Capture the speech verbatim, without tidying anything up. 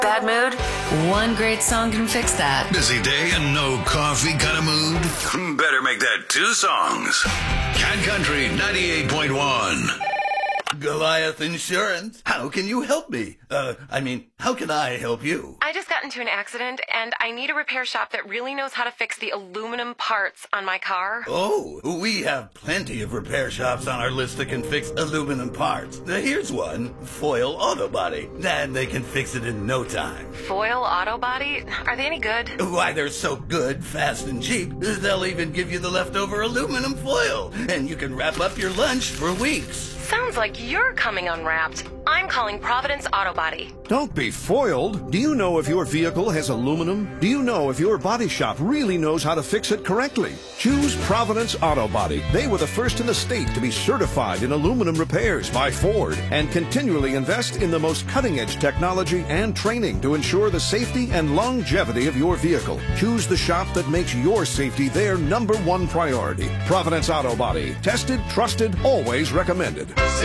Bad mood? One great song can fix that. Busy day and no coffee kind of mood? Better make that two songs. Cat Country ninety-eight point one. Goliath Insurance. How can you help me? Uh, I mean, how can I help you? I just got into an accident, and I need a repair shop that really knows how to fix the aluminum parts on my car. Oh, we have plenty of repair shops on our list that can fix aluminum parts. Uh, Here's one, Foil Auto Body, and they can fix it in no time. Foil Auto Body? Are they any good? Why, they're so good, fast, and cheap, they'll even give you the leftover aluminum foil, and you can wrap up your lunch for weeks. Sounds like you're coming unwrapped. I'm calling Providence Auto Body. Don't be foiled. Do you know if your vehicle has aluminum? Do you know if your body shop really knows how to fix it correctly? Choose Providence Auto Body. They were the first in the state to be certified in aluminum repairs by Ford and continually invest in the most cutting-edge technology and training to ensure the safety and longevity of your vehicle. Choose the shop that makes your safety their number one priority. Providence Auto Body. Tested, trusted, always recommended.